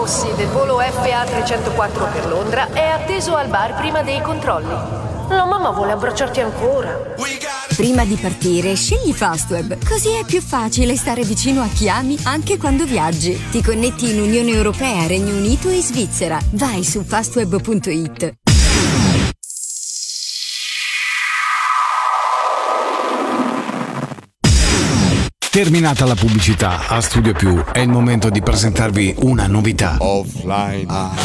Rossi del volo FA304 per Londra è atteso al bar prima dei controlli. La mamma vuole abbracciarti ancora. Prima di partire, scegli Fastweb, così è più facile stare vicino a chi ami anche quando viaggi. Ti connetti in Unione Europea, Regno Unito e Svizzera. Vai su fastweb.it. Terminata la pubblicità, a Studio Più è il momento di presentarvi una novità. Offline.